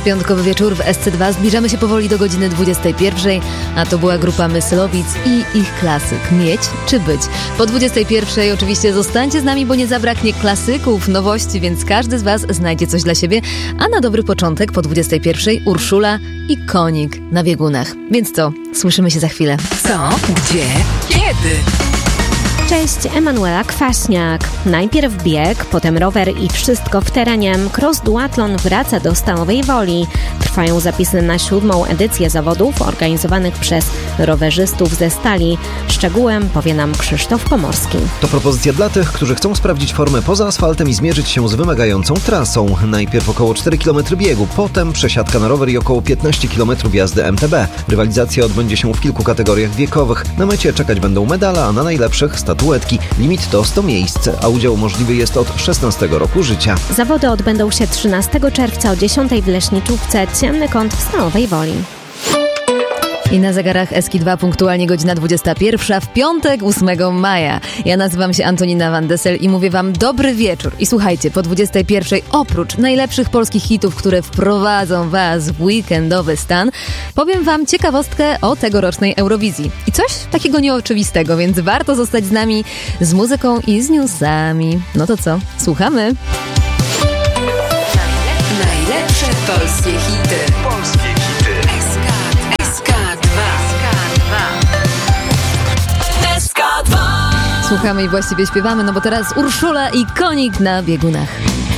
piątkowy wieczór w SC2. Zbliżamy się powoli do godziny 21, a to była grupa Myslowic i ich klasyk Mieć czy Być. Po 21 oczywiście zostańcie z nami, bo nie zabraknie klasyków, nowości, więc każdy z Was znajdzie coś dla siebie. A na dobry początek po 21 Urszula i Konik na biegunach. Więc co? Słyszymy się za chwilę. Co? Gdzie? Kiedy? Cześć, Emanuela Kwaśniak. Najpierw bieg, potem rower i wszystko w terenie. Cross Duathlon wraca do Stalowej Woli. Trwają zapisy na 7. edycję zawodów organizowanych przez rowerzystów ze Stali. Szczegółem powie nam Krzysztof Pomorski. To propozycja dla tych, którzy chcą sprawdzić formę poza asfaltem i zmierzyć się z wymagającą trasą. Najpierw około 4 km biegu, potem przesiadka na rower i około 15 km jazdy MTB. Rywalizacja odbędzie się w kilku kategoriach wiekowych. Na mecie czekać będą medale, a na najlepszych statuetki. Limit to 100 miejsc, a udział możliwy jest od 16 roku życia. Zawody odbędą się 13 czerwca o 10 w Leśniczówce, Ciemny Kąt w Stalowej Woli. I na zegarach Eski2 punktualnie godzina 21 w piątek 8 maja. Ja nazywam się Antonina Van Dessel i mówię Wam dobry wieczór. I słuchajcie, po 21 oprócz najlepszych polskich hitów, które wprowadzą Was w weekendowy stan, powiem Wam ciekawostkę o tegorocznej Eurowizji. I coś takiego nieoczywistego, więc warto zostać z nami, z muzyką i z newsami. No to co? Słuchamy! Najlepsze polskie hity. Słuchamy i właściwie śpiewamy, no bo teraz Urszula i Konik na biegunach.